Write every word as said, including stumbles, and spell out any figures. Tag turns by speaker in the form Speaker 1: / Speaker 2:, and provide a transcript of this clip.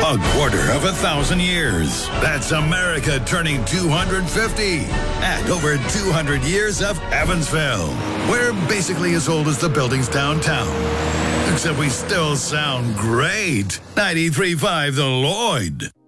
Speaker 1: A quarter of a thousand years. That's America turning two hundred fifty. And over two hundred years of Evansville. We're basically as old as the buildings downtown. Except we still sound great. ninety-three point five The Lloyd.